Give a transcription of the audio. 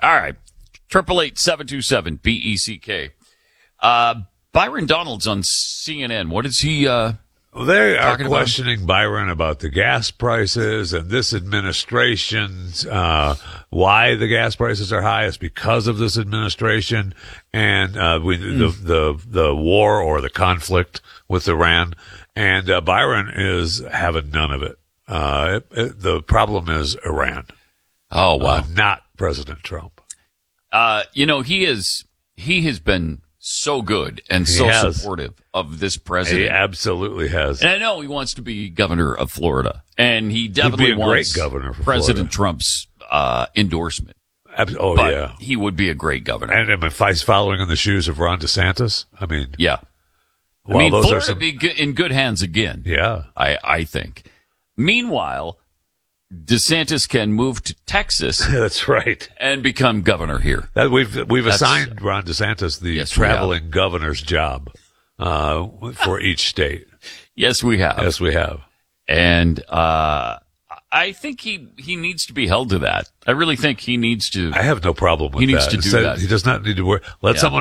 All right. 888-727-BECK. Byron Donalds on CNN. What is he, They are talking questioning Byron about the gas prices and this administration's, why the gas prices are high is because of this administration and, the war or the conflict with Iran. And, Byron is having none of it. The problem is Iran. Oh, wow. Not President Trump. He has been so good and so supportive of this president. He absolutely has. And I know he wants to be governor of Florida, and he definitely wants great governor for President Florida. Trump's endorsement. Oh, but yeah. he would be a great governor. And if he's following in the shoes of Ron DeSantis, I mean, yeah. Florida would be in good hands again. Yeah. I think. Meanwhile, DeSantis can move to Texas. That's right. And become governor here. We've assigned Ron DeSantis the traveling governor's job for each state. Yes, we have. Yes, we have. And I think he needs to be held to that. I really think he needs to. I have no problem with that. He needs to do that. He does not need to worry. Let someone